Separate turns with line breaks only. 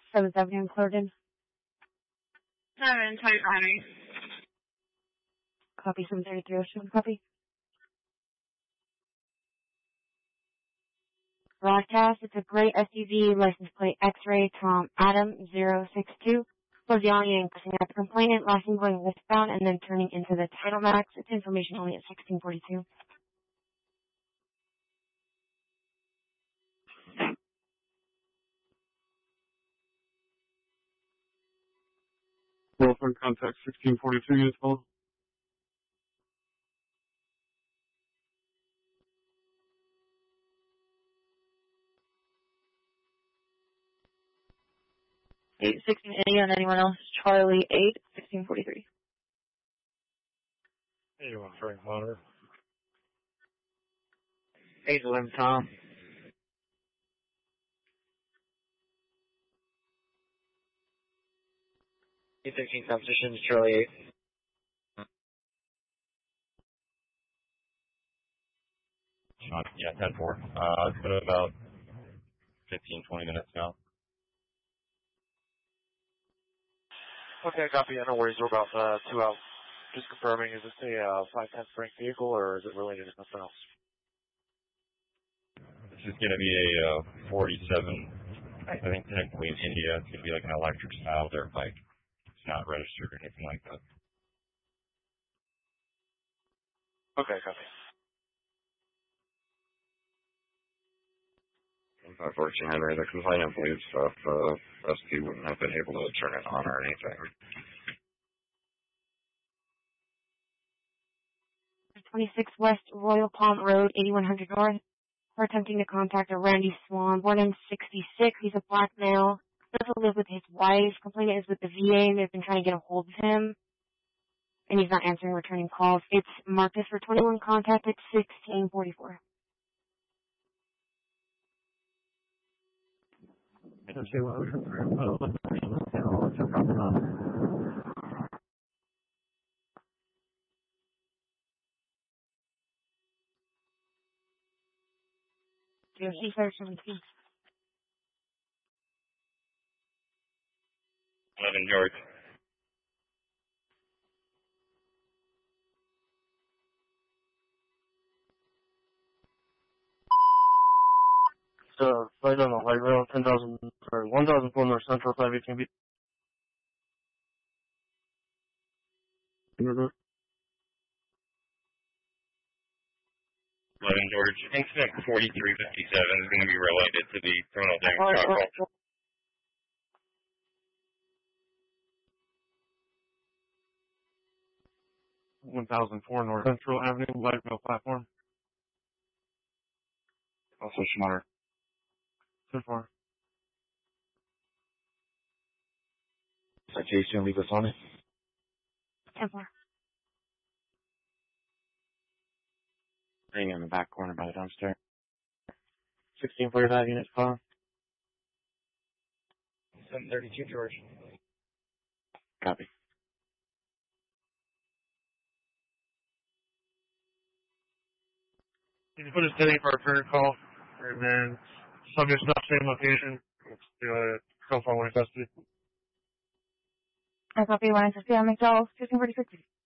7th Avenue in Clarendon.
7, Toyota Henry.
Copy 73307. Copy. Broadcast. It's a gray SUV, license plate X-ray Tom Adam 062. Was yelling and cussing at the complainant, last time going westbound and then turning into the Title Max. It's information only at 1642.
Telephone contact 1642 units called.
Eight 1680 on anyone else. Charlie 8 1643.
81 Frank Monitor.
811 Tom. 813 competition, Charlie 8.
Yeah, 10-4. It's been about 15-20 minutes now.
Okay, copy. No worries. We're about 2 out. Just confirming, is this a 510 Frank vehicle or is it related to something else?
This is going to be a 47. I think technically in India it's going to be like an electric style dirt bike. It's not registered or anything like that.
Okay, copy.
Unfortunately, Henry, the complainant believes SP wouldn't have been able to turn it on or anything.
26 West Royal Palm Road, 8100 North. We're attempting to contact a Randy Swan, born in 66. He's a black male. Doesn't live with his wife. Complainant is with the VA, and they've been trying to get a hold of him. And he's not answering returning calls. It's Marcus for 21 contact at 1644. Yeah, he's there 17.
11 George.
Right on the light rail, 1004 North Central, 518 B.
11 George. Incident 4357 is going to be related to the criminal damage call.
1004 North Central Avenue, light rail platform.
Also, Schmutter.
10-4.
Citation, leave us on it.
10-4.
Ring in the back corner by the dumpster. 1645 units call.
732 George.
Copy.
You can put a steady for a current call, and then subject's not same location. Let's do a cell phone when it's custody.
I copy 1SSP on McDowell, 1546.